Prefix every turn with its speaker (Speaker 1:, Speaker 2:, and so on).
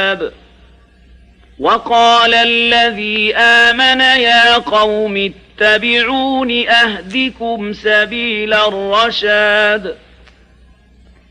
Speaker 1: الكتاب. وقال الذي آمن يا قوم اتبعون أهدكم سبيل الرشاد.